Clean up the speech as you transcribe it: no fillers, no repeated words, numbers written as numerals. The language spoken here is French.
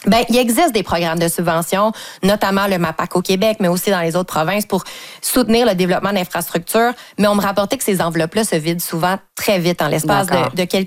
Ben, il existe des programmes de subvention, notamment le MAPAC au Québec, mais aussi dans les autres provinces pour soutenir le développement d'infrastructures. Mais on me rapportait que ces enveloppes-là se vident souvent très vite, en l'espace de quelques